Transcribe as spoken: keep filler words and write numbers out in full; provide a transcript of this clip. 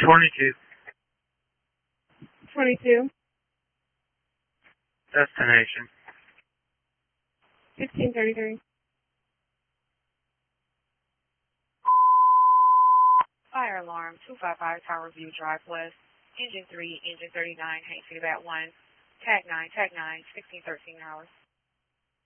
twenty-two. twenty-two. Destination. fifteen thirty-three. Fire alarm, two five five Tower View Drive West. Engine three, engine thirty-nine, hang feedback one. Tag nine, tag nine, sixteen thirteen hours.